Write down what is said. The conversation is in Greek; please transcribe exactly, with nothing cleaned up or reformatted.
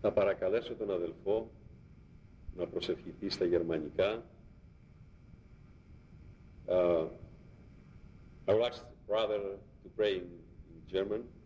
Θα παρακαλέσω τον αδελφό να προσευχηθεί στα γερμανικά. Uh, I will ask the brother to pray in, in German.